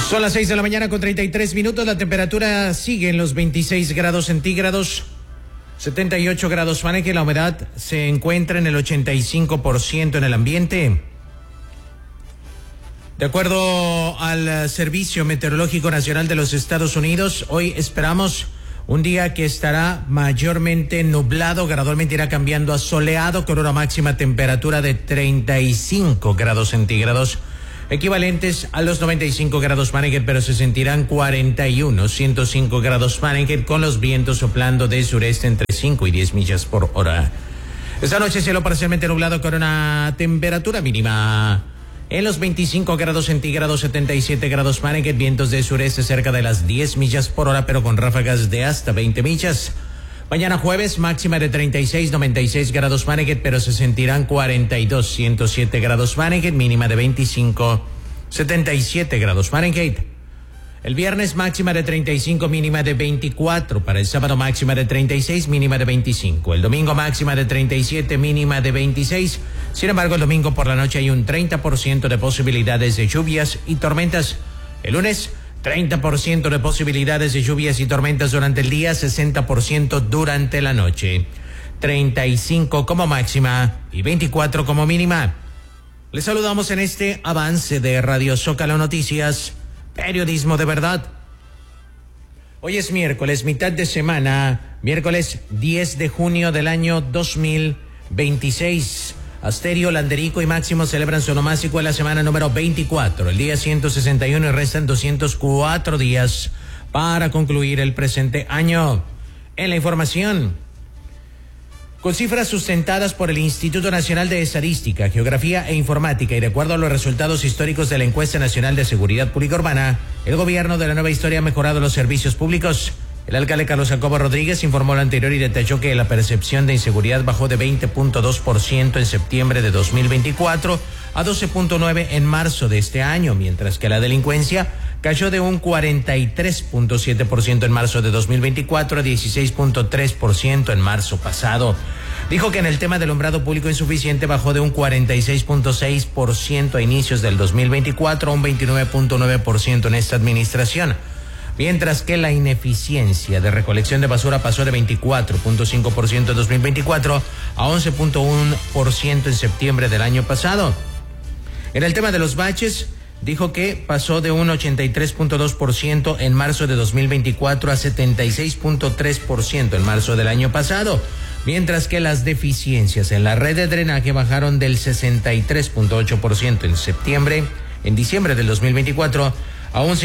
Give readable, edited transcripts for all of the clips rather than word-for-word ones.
Son las 6 de la mañana con 33 minutos. La temperatura sigue en los 26 grados centígrados, 78 grados Fahrenheit. La humedad se encuentra en el 85% en el ambiente. De acuerdo al Servicio Meteorológico Nacional de los Estados Unidos, hoy esperamos un día que estará mayormente nublado, gradualmente irá cambiando a soleado con una máxima temperatura de 35 grados centígrados, equivalentes a los 95 grados Fahrenheit, pero se sentirán 105 grados Fahrenheit con los vientos soplando de sureste entre 5 y 10 millas por hora. Esta noche cielo parcialmente nublado con una temperatura mínima en los 25 grados centígrados, 77 grados Fahrenheit, vientos de sureste cerca de las 10 millas por hora, pero con ráfagas de hasta 20 millas. Mañana jueves, máxima de 36, 96 grados Fahrenheit, pero se sentirán 107 grados Fahrenheit, mínima de 25, 77 grados Fahrenheit. El viernes, máxima de 35, mínima de 24. Para el sábado, máxima de 36, mínima de 25. El domingo, máxima de 37, mínima de 26. Sin embargo, el domingo por la noche hay un 30% de posibilidades de lluvias y tormentas. El lunes, 30% de posibilidades de lluvias y tormentas durante el día, 60% durante la noche. 35 como máxima y 24 como mínima. Les saludamos en este avance de Radio Zócalo Noticias, periodismo de verdad. Hoy es miércoles, mitad de semana, miércoles 10 de junio del año 2026. Asterio, Landerico y Máximo celebran su onomástico en la semana número 24, el día 161, y restan 204 días para concluir el presente año. En la información, con cifras sustentadas por el Instituto Nacional de Estadística, Geografía e Informática y de acuerdo a los resultados históricos de la Encuesta Nacional de Seguridad Pública Urbana, el gobierno de la nueva historia ha mejorado los servicios públicos. El alcalde Carlos Jacobo Rodríguez informó lo anterior y detalló que la percepción de inseguridad bajó de 20.2% en septiembre de 2024 a 12.9% en marzo de este año, mientras que la delincuencia cayó de un 43.7% en marzo de 2024 a 16.3% en marzo pasado. Dijo que en el tema del alumbrado público insuficiente bajó de un 46.6% a inicios del 2024 a un 29.9% en esta administración, mientras que la ineficiencia de recolección de basura pasó de 24.5% en 2024 a 11.1% en septiembre del año pasado. En el tema de los baches, dijo que pasó de un 83.2% en marzo de 2024 a 76.3% en marzo del año pasado, mientras que las deficiencias en la red de drenaje bajaron del 63.8% en diciembre del 2024 a un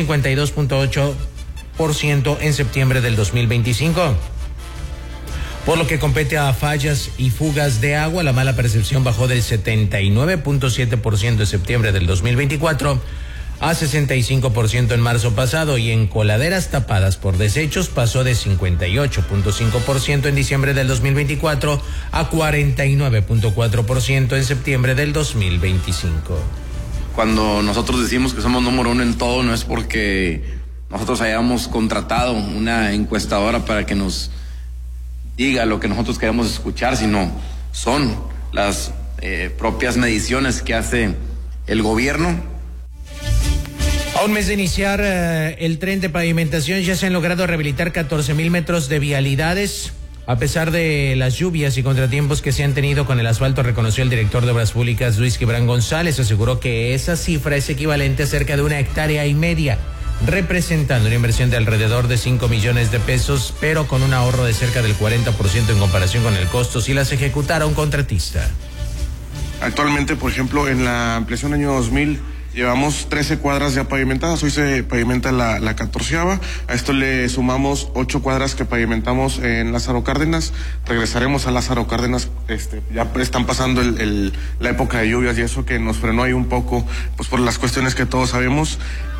52.8% en septiembre del 2025. Por lo que compete a fallas y fugas de agua, la mala percepción bajó del 79.7% en septiembre del 2024 a 65% en marzo pasado, y en coladeras tapadas por desechos pasó de 58.5% en diciembre del 2024 a 49.4% en septiembre del 2025. Cuando nosotros decimos que somos número uno en todo, no es porque nosotros hayamos contratado una encuestadora para que nos diga lo que nosotros queremos escuchar, sino son las propias mediciones que hace el gobierno. A un mes de iniciar el tren de pavimentación, ya se han logrado rehabilitar 14,000 metros de vialidades. A pesar de las lluvias y contratiempos que se han tenido con el asfalto, reconoció el director de Obras Públicas, Luis Gibran González. Aseguró que esa cifra es equivalente a cerca de 1,5 hectáreas, representando una inversión de alrededor de 5 millones de pesos, pero con un ahorro de cerca del 40% en comparación con el costo si las ejecutara un contratista. Actualmente, por ejemplo, en la ampliación año 2000, llevamos 13 cuadras ya pavimentadas. Hoy se pavimenta la 14ª. A esto le sumamos 8 cuadras que pavimentamos en Lázaro Cárdenas. Regresaremos a Lázaro Cárdenas. Ya están pasando la época de lluvias y eso que nos frenó ahí un poco, pues por las cuestiones que todos sabemos.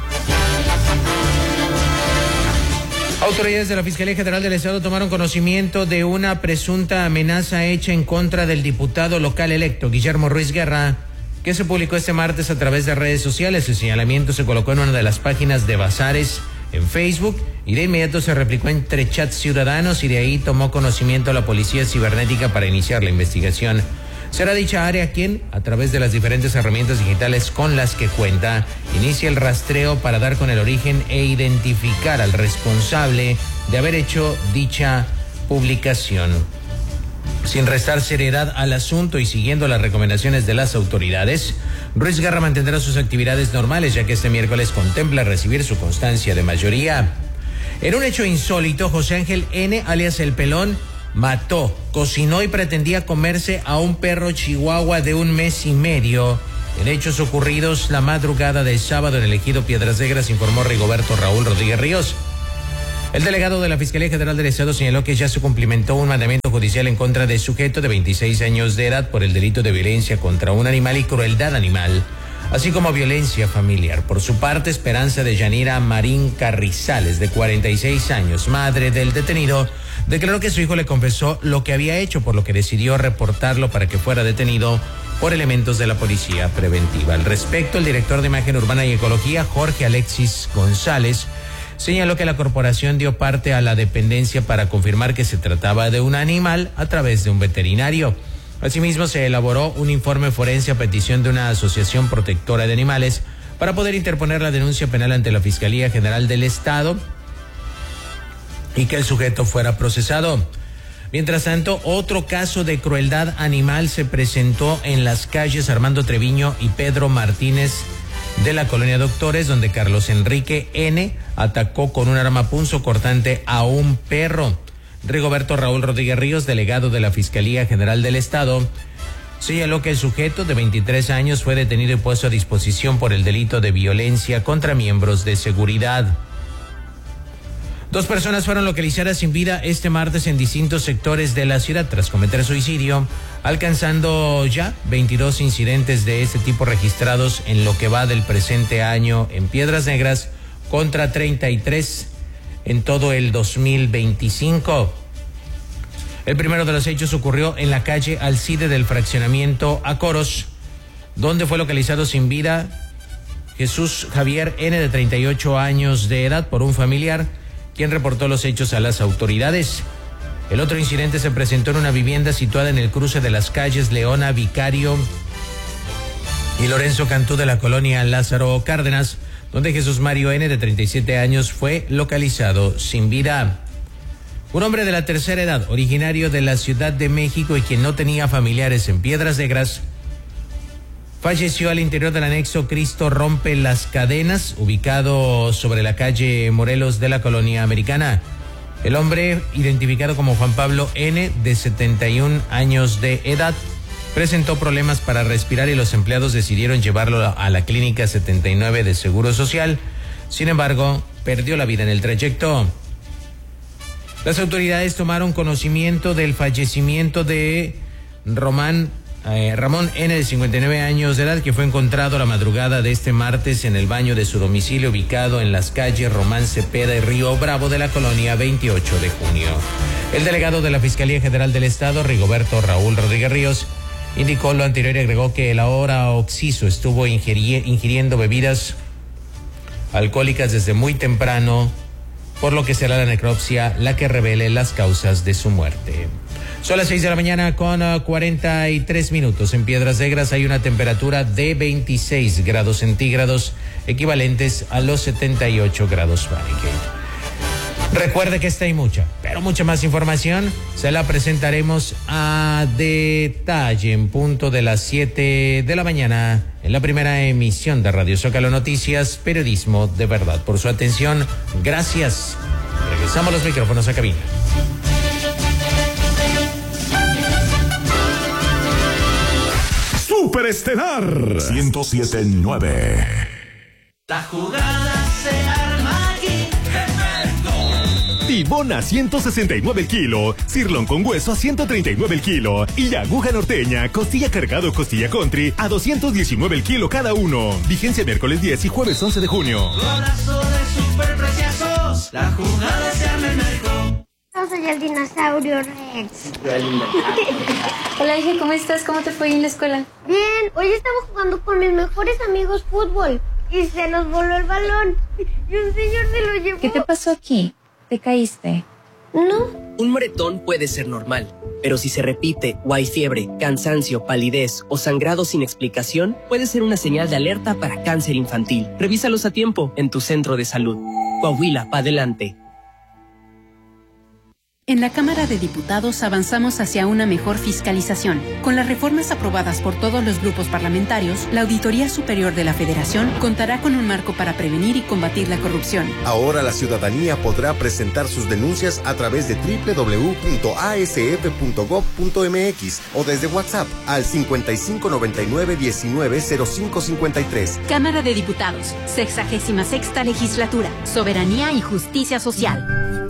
Autoridades de la Fiscalía General del Estado tomaron conocimiento de una presunta amenaza hecha en contra del diputado local electo, Guillermo Ruiz Guerra, que se publicó este martes a través de redes sociales. El señalamiento se colocó en una de las páginas de Bazares en Facebook y de inmediato se replicó entre chats ciudadanos, y de ahí tomó conocimiento la Policía Cibernética para iniciar la investigación. Será dicha área quien, a través de las diferentes herramientas digitales con las que cuenta, inicie el rastreo para dar con el origen e identificar al responsable de haber hecho dicha publicación. Sin restar seriedad al asunto y siguiendo las recomendaciones de las autoridades, Ruiz Guerra mantendrá sus actividades normales, ya que este miércoles contempla recibir su constancia de mayoría. En un hecho insólito, José Ángel N., alias El Pelón, mató, cocinó y pretendía comerse a un perro chihuahua de 1 mes y medio. En hechos ocurridos la madrugada del sábado en el ejido Piedras Negras, informó Rigoberto Raúl Rodríguez Ríos. El delegado de la Fiscalía General del Estado señaló que ya se cumplimentó un mandamiento judicial en contra del sujeto de 26 años de edad por el delito de violencia contra un animal y crueldad animal, así como violencia familiar. Por su parte, Esperanza de Yanira Marín Carrizales, de 46 años, madre del detenido, declaró que su hijo le confesó lo que había hecho, por lo que decidió reportarlo para que fuera detenido por elementos de la policía preventiva. Al respecto, el director de Imagen Urbana y Ecología, Jorge Alexis González, señaló que la corporación dio parte a la dependencia para confirmar que se trataba de un animal a través de un veterinario. Asimismo, se elaboró un informe forense a petición de una asociación protectora de animales para poder interponer la denuncia penal ante la Fiscalía General del Estado y que el sujeto fuera procesado. Mientras tanto, otro caso de crueldad animal se presentó en las calles Armando Treviño y Pedro Martínez de la colonia Doctores, donde Carlos Enrique N. atacó con un arma punzocortante a un perro. Rigoberto Raúl Rodríguez Ríos, delegado de la Fiscalía General del Estado, señaló que el sujeto de 23 años fue detenido y puesto a disposición por el delito de violencia contra miembros de seguridad. 2 personas fueron localizadas sin vida este martes en distintos sectores de la ciudad tras cometer suicidio, alcanzando ya 22 incidentes de este tipo registrados en lo que va del presente año en Piedras Negras, contra 33 en todo el 2025. El primero de los hechos ocurrió en la calle Alcide del fraccionamiento Acoros, donde fue localizado sin vida Jesús Javier N., de 38 años de edad, por un familiar, quien reportó los hechos a las autoridades. El otro incidente se presentó en una vivienda situada en el cruce de las calles Leona Vicario y Lorenzo Cantú de la colonia Lázaro Cárdenas, donde Jesús Mario N., de 37 años, fue localizado sin vida. Un hombre de la tercera edad, originario de la Ciudad de México y quien no tenía familiares en Piedras Negras, falleció al interior del anexo Cristo Rompe las Cadenas, ubicado sobre la calle Morelos de la colonia Americana. El hombre, identificado como Juan Pablo N., de 71 años de edad, presentó problemas para respirar y los empleados decidieron llevarlo a la clínica 79 de Seguro Social. Sin embargo, perdió la vida en el trayecto. Las autoridades tomaron conocimiento del fallecimiento de Ramón N., de 59 años de edad, que fue encontrado la madrugada de este martes en el baño de su domicilio ubicado en las calles Román Cepeda y Río Bravo de la colonia 28 de junio. El delegado de la Fiscalía General del Estado, Rigoberto Raúl Rodríguez Ríos, indicó lo anterior y agregó que el ahora occiso estuvo ingiriendo bebidas alcohólicas desde muy temprano, por lo que será la necropsia la que revele las causas de su muerte. Son las 6 de la mañana con 43 minutos. En Piedras Negras hay una temperatura de 26 grados centígrados, equivalentes a los 78 grados Fahrenheit. Recuerde que esta y mucha, pero mucha más información se la presentaremos a detalle en punto de las 7 de la mañana en la primera emisión de Radio Zócalo Noticias, periodismo de verdad. Por su atención, gracias. Regresamos los micrófonos a cabina. Superestelar 107.9. La jugada se arma aquí. Tibón a 169 el kilo, cirlón con hueso a 139 el kilo y aguja norteña, costilla cargado, costilla country a 219 el kilo cada uno. Vigencia miércoles 10 y jueves 11 de junio. Golazo de superpreciosos. La jugada se arma en México. Yo soy el dinosaurio Rex. Hola, hija, ¿cómo estás? ¿Cómo te fue en la escuela? Bien, hoy estaba jugando con mis mejores amigos fútbol y se nos voló el balón y un señor se lo llevó. ¿Qué te pasó aquí? ¿Te caíste? No. Un moretón puede ser normal, pero si se repite o hay fiebre, cansancio, palidez o sangrado sin explicación, puede ser una señal de alerta para cáncer infantil. Revísalos a tiempo en tu centro de salud. Coahuila, pa' adelante. En la Cámara de Diputados avanzamos hacia una mejor fiscalización. Con las reformas aprobadas por todos los grupos parlamentarios, la Auditoría Superior de la Federación contará con un marco para prevenir y combatir la corrupción. Ahora la ciudadanía podrá presentar sus denuncias a través de www.asf.gov.mx o desde WhatsApp al 5599-190553. Cámara de Diputados, 66ª Legislatura, Soberanía y Justicia Social.